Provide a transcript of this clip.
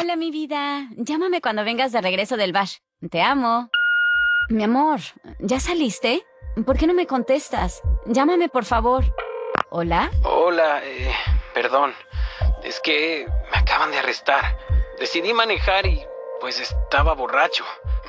Hola, mi vida. Llámame cuando vengas de regreso del bar. Te amo. Mi amor, ¿ya saliste? ¿Por qué no me contestas? Llámame, por favor. ¿Hola? Hola, perdón. Es que me acaban de arrestar. Decidí manejar y pues estaba borracho.